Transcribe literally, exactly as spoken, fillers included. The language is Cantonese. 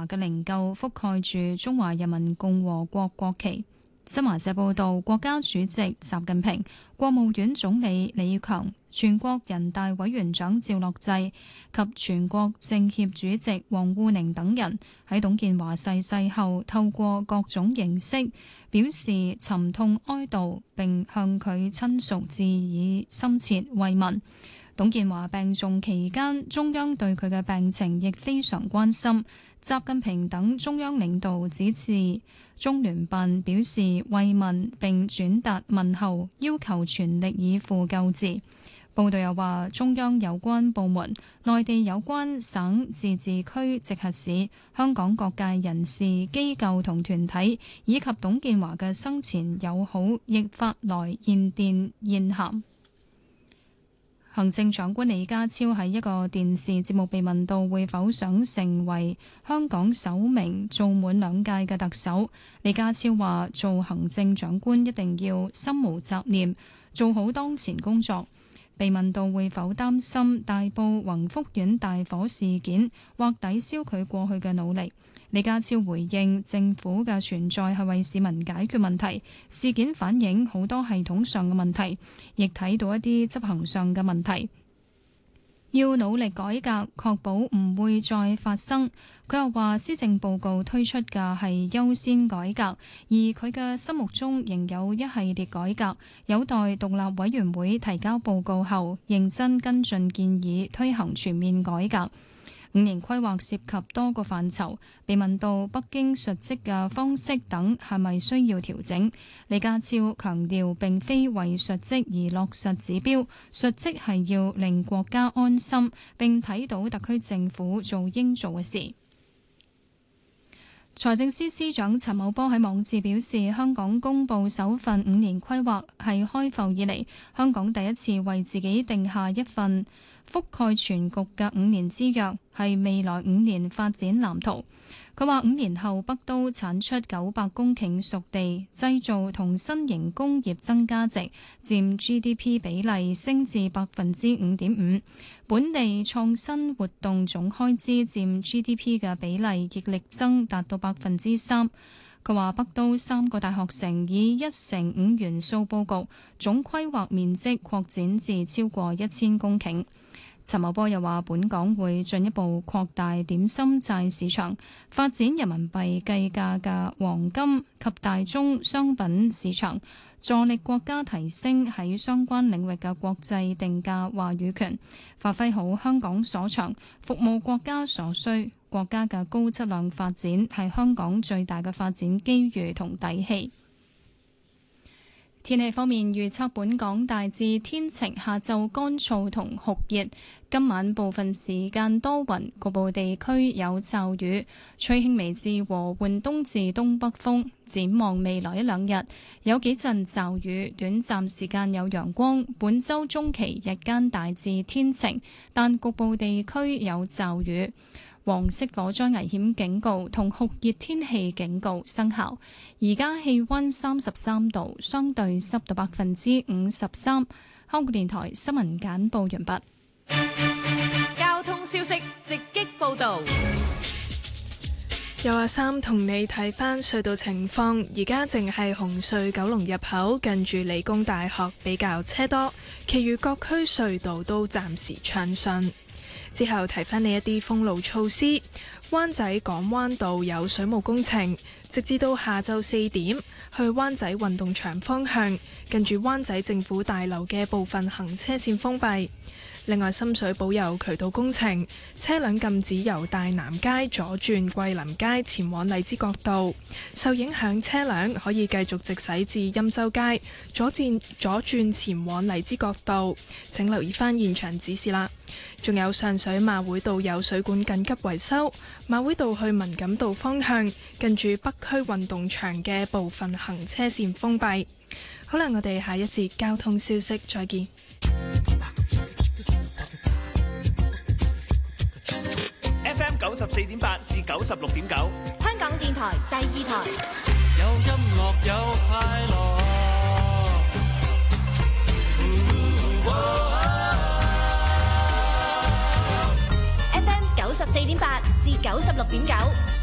華嘅靈柩覆蓋住中華人民共和國國旗。新華社報道，國家主席習近平、國務院總理李強、全國人大委員長趙樂際及全國政協主席王滬寧等人喺董建華逝世後，透過各種形式表示沉痛哀悼，並向佢親屬致以深切慰問。董建華病重期間，中央對佢嘅病情亦非常關心。習近平等中央領導指示中聯辦表示慰問並轉達問候，要求全力以赴救治。報道又話，中央有關部門、內地有關省、自治區、直轄市、香港各界人士、機構同團體，以及董建華嘅生前友好，亦發來唁電唁函。行政長官李家超喺一個電視節目被問到會否想成為香港首名做滿兩屆嘅特首，李家超話：做行政長官一定要心無雜念，做好當前工作。被問到會否擔心大埔宏福苑大火事件或抵消佢過去嘅努力，李家超回應：政府嘅存在係為市民解決問題，事件反映好多系統上嘅問題，亦睇到一啲執行上嘅問題，要努力改革，確保唔會再發生。佢又話，施政報告推出嘅係優先改革，而佢嘅心目中仍有一系列改革，有待獨立委員會提交報告後，認真跟進建議，推行全面改革。五年規劃涉及多個範疇，被問到北京述職嘅方式等係咪需要調整，李家超強調並非為述職而落實指標，述職係要令國家安心，並睇到特區政府做應做嘅事。財政司司長陳茂波喺網誌表示，香港公布首份五年規劃係開埠以嚟香港第一次為自己定下一份覆蓋全局嘅五年之約，係未來五年發展藍圖。佢話五年後北都產出九百公頃熟地，製造同新型工業增加值佔 G D P 比例升至百分之五點五，本地創新活動總開支佔 G D P 嘅比例亦力增達到百分之三。佢話北都三個大學城以一乘五元素佈局，總規劃面積擴展至超過一千公頃。陳茂波又話，本港會進一步擴大點心債市場，發展人民幣計價嘅黃金及大宗商品市場，助力國家提升喺相關領域嘅國際定價話語權，發揮好香港所長，服務國家所需。國家嘅高質量發展係香港最大嘅發展機遇同底氣。天氣方面預測，本港大致天晴，下晝乾燥同酷熱，今晚部分時間多雲，局部地區有驟雨，吹輕微至和緩東至東北風。展望未來一兩日有幾陣驟雨，短暫時間有陽光。本週中期日間大致天晴，但局部地區有驟雨。黃色火災危險警告同酷熱天氣警告生效。而家氣溫三十三度，相對濕度百分之五十三。香港電台新聞簡報完畢。 交通消息直擊報道。 有阿三同你睇返隧道情況，而家淨係紅隧九龍入口近住理工大學比較車多，其餘各區隧道都暫時暢順。之後提返你一啲封路措施，灣仔港灣道有水務工程，直至到下晝四點，去灣仔運動場方向，近住灣仔政府大樓嘅部分行車線封閉。另外，深水埗有渠道工程，車輛禁止由大南街左轉桂林街前往荔枝角道，受影響車輛可以繼續直駛至欽州街左轉左轉前往荔枝角道。請留意返現場指示啦。仲有上水馬會道有水管緊急維修，馬會道去文錦道方向近住北區運動場嘅部分行車線封閉。好啦，我哋下一節交通消息再見。 F M 九十四點八至九十六點九， 香港電台第二台。 有音樂有快樂。 F M 九十四點八至九十六點九。